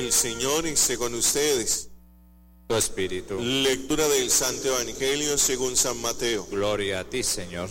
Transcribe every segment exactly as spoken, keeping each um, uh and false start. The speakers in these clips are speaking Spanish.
El Señor esté con ustedes. Tu espíritu. Lectura del Santo Evangelio según San Mateo. Gloria a ti, Señor.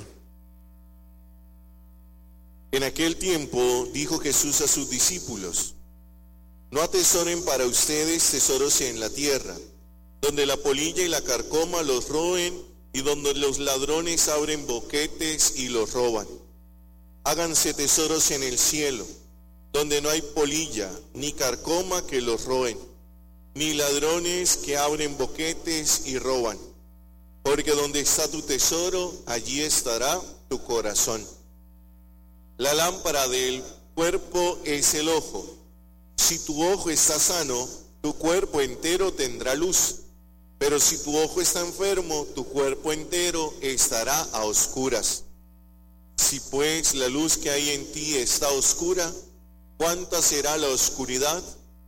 En aquel tiempo dijo Jesús a sus discípulos: no atesoren para ustedes tesoros en la tierra, donde la polilla y la carcoma los roen y donde los ladrones abren boquetes y los roban. Háganse tesoros en el cielo, donde no hay polilla ni carcoma que los roen, ni ladrones que abren boquetes y roban. Porque donde está tu tesoro, allí estará tu corazón. La lámpara del cuerpo es el ojo. Si tu ojo está sano, tu cuerpo entero tendrá luz. Pero si tu ojo está enfermo, tu cuerpo entero estará a oscuras. Si pues la luz que hay en ti está oscura, ¿cuánta será la oscuridad?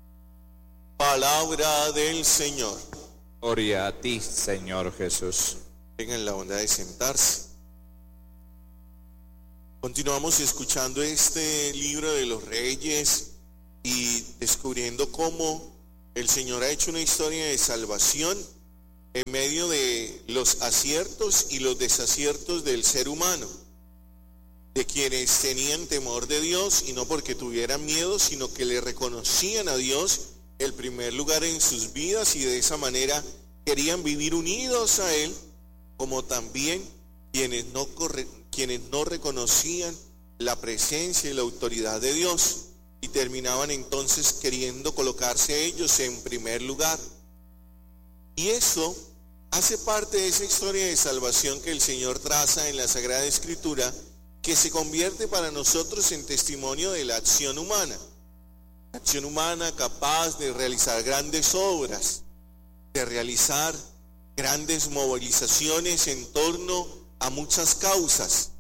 Palabra del Señor. Gloria a ti, Señor Jesús. Tengan la bondad de sentarse. Continuamos escuchando este libro de los Reyes y descubriendo cómo el Señor ha hecho una historia de salvación en medio de los aciertos y los desaciertos del ser humano, de quienes tenían temor de Dios, y no porque tuvieran miedo, sino que le reconocían a Dios el primer lugar en sus vidas, y de esa manera querían vivir unidos a Él, como también quienes no, corre, quienes no reconocían la presencia y la autoridad de Dios, y terminaban entonces queriendo colocarse a ellos en primer lugar. Y eso hace parte de esa historia de salvación que el Señor traza en la Sagrada Escritura, que se convierte para nosotros en testimonio de la acción humana. La acción humana capaz de realizar grandes obras, de realizar grandes movilizaciones en torno a muchas causas.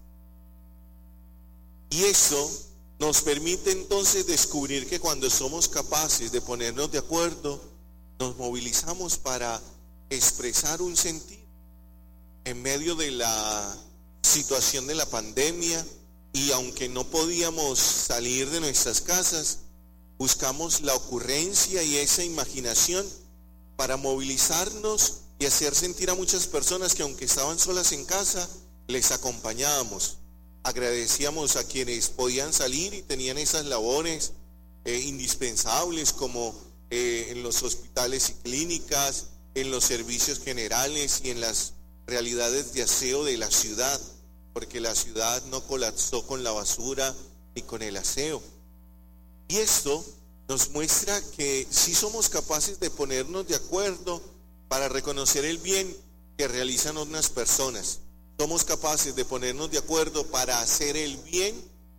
Y eso nos permite entonces descubrir que cuando somos capaces de ponernos de acuerdo, nos movilizamos para expresar un sentir en medio de la situación de la pandemia, y aunque no podíamos salir de nuestras casas, buscamos la ocurrencia y esa imaginación para movilizarnos y hacer sentir a muchas personas que aunque estaban solas en casa, les acompañábamos. Agradecíamos a quienes podían salir y tenían esas labores eh, indispensables, como eh, en los hospitales y clínicas, en los servicios generales y en las realidades de aseo de la ciudad, porque la ciudad no colapsó con la basura ni con el aseo. Y esto nos muestra que sí somos capaces de ponernos de acuerdo para reconocer el bien que realizan otras personas. Somos capaces de ponernos de acuerdo para hacer el bien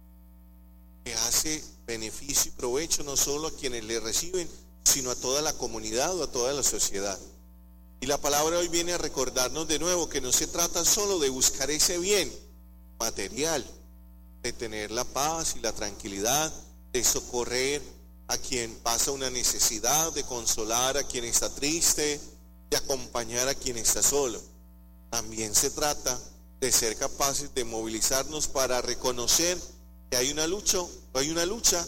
que hace beneficio y provecho no solo a quienes le reciben, sino a toda la comunidad o a toda la sociedad. Y la palabra hoy viene a recordarnos de nuevo que no se trata solo de buscar ese bien material, de tener la paz y la tranquilidad, de socorrer a quien pasa una necesidad, de consolar a quien está triste, de acompañar a quien está solo. También se trata de ser capaces de movilizarnos para reconocer que hay una lucha, hay una lucha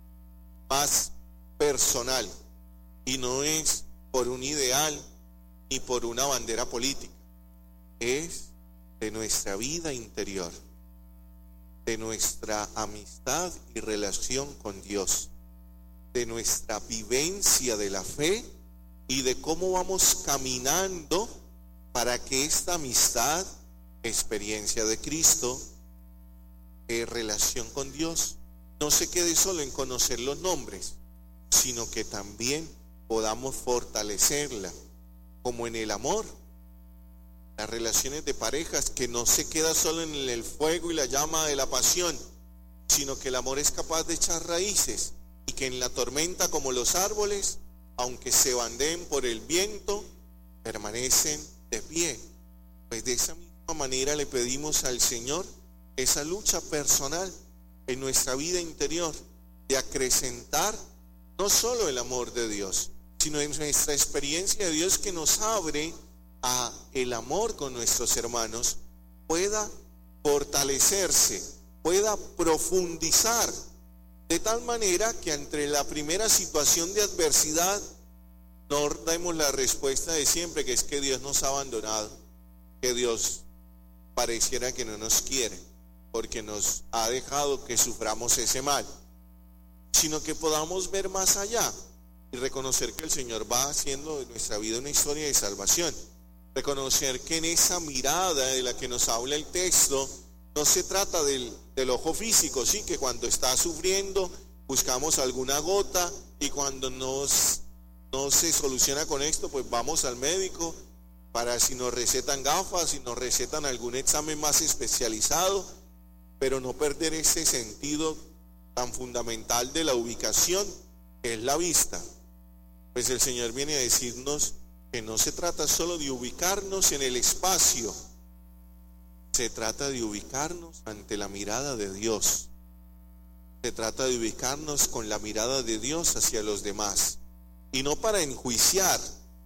más personal, y no es por un ideal ni por una bandera política, es de nuestra vida interior, de nuestra amistad y relación con Dios, de nuestra vivencia de la fe y de cómo vamos caminando para que esta amistad, experiencia de Cristo, eh, relación con Dios, no se quede solo en conocer los nombres, sino que también podamos fortalecerla, como en el amor, las relaciones de parejas, que no se queda solo en el fuego y la llama de la pasión, sino que el amor es capaz de echar raíces, y que en la tormenta, como los árboles, aunque se bandeen por el viento, permanecen de pie. Pues de esa misma manera le pedimos al Señor esa lucha personal en nuestra vida interior, de acrecentar no solo el amor de Dios, sino en nuestra experiencia de Dios, que nos abre a el amor con nuestros hermanos, pueda fortalecerse, pueda profundizar De tal manera que entre la primera situación de adversidad no demos la respuesta de siempre, que es que Dios nos ha abandonado, que Dios pareciera que no nos quiere, porque nos ha dejado que suframos ese mal, sino que podamos ver más allá y reconocer que el Señor va haciendo de nuestra vida una historia de salvación. Reconocer que en esa mirada de la que nos habla el texto no se trata del, del ojo físico, sí, que cuando está sufriendo buscamos alguna gota y cuando nos, no se soluciona con esto, pues vamos al médico para si nos recetan gafas, si nos recetan algún examen más especializado, pero no perder ese sentido tan fundamental de la ubicación, que es la vista. Pues el Señor viene a decirnos que no se trata solo de ubicarnos en el espacio, se trata de ubicarnos ante la mirada de Dios. Se trata de ubicarnos con la mirada de Dios hacia los demás, y no para enjuiciar,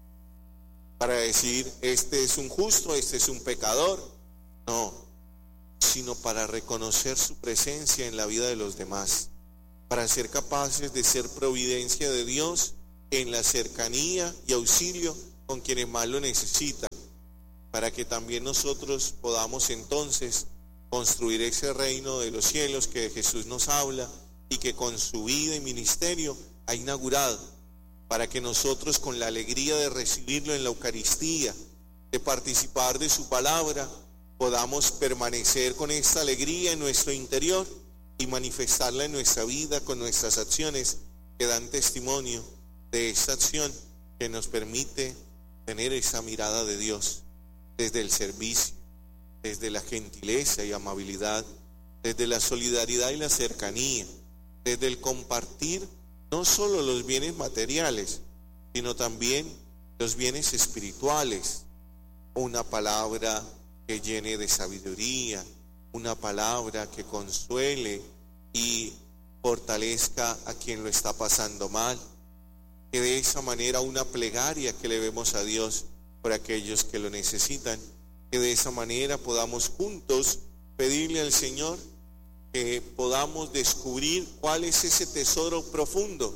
para decir este es un justo, este es un pecador, no, sino para reconocer su presencia en la vida de los demás, para ser capaces de ser providencia de Dios en la cercanía y auxilio con quienes más lo necesitan, para que también nosotros podamos entonces construir ese reino de los cielos que Jesús nos habla y que con su vida y ministerio ha inaugurado, para que nosotros, con la alegría de recibirlo en la Eucaristía, de participar de su palabra, podamos permanecer con esta alegría en nuestro interior y manifestarla en nuestra vida con nuestras acciones que dan testimonio de esa acción que nos permite tener esa mirada de Dios desde el servicio, desde la gentileza y amabilidad, desde la solidaridad y la cercanía, desde el compartir no solo los bienes materiales, sino también los bienes espirituales, una palabra que llene de sabiduría, una palabra que consuele y fortalezca a quien lo está pasando mal, que de esa manera una plegaria que le vemos a Dios por aquellos que lo necesitan, que de esa manera podamos juntos pedirle al Señor que podamos descubrir cuál es ese tesoro profundo,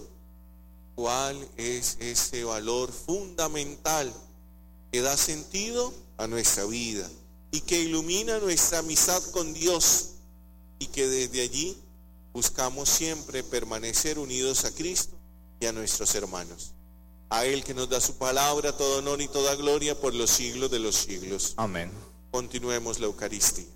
cuál es ese valor fundamental que da sentido a nuestra vida y que ilumina nuestra amistad con Dios, y que desde allí buscamos siempre permanecer unidos a Cristo y a nuestros hermanos. A Él, que nos da su palabra, todo honor y toda gloria por los siglos de los siglos. Amén. Continuemos la Eucaristía.